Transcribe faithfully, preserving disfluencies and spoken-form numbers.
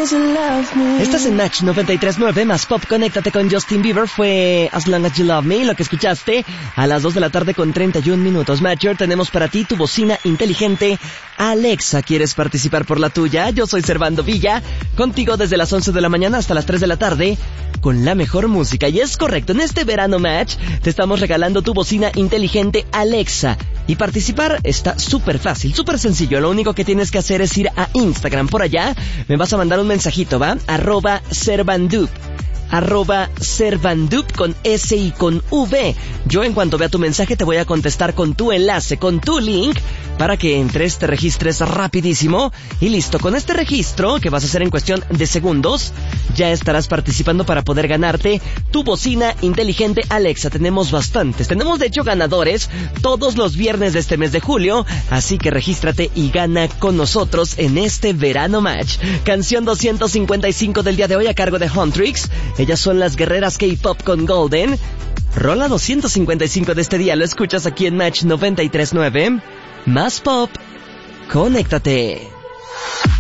Estás en Match noventa y tres punto nueve más Pop. Conéctate con Justin Bieber. Fue As Long As You Love Me, lo que escuchaste a las dos de la tarde con treinta y un minutos. Matcher, tenemos para ti tu bocina inteligente Alexa. ¿Quieres participar por la tuya? Yo soy Servando Villa, contigo desde las once de la mañana hasta las tres de la tarde con la mejor música. Y es correcto, en este verano Match te estamos regalando tu bocina inteligente Alexa. Y participar está súper fácil, súper sencillo. Lo único que tienes que hacer es ir a Instagram. Por allá me vas a mandar un mensajito, ¿va? Arroba Servandup. Arroba Servandup con S y con V. Yo en cuanto vea tu mensaje te voy a contestar con tu enlace, con tu link, para que entres, te registres rapidísimo y listo. Con este registro, que vas a hacer en cuestión de segundos, ya estarás participando para poder ganarte tu bocina inteligente Alexa. Tenemos bastantes, tenemos de hecho ganadores todos los viernes de este mes de julio, así que regístrate y gana con nosotros en este verano Match. Canción doscientos cincuenta y cinco del día de hoy a cargo de Huntrix. Ellas son las guerreras K-Pop con Golden. Rola doscientos cincuenta y cinco de este día, lo escuchas aquí en Match noventa y tres punto nueve. Más Pop, conéctate.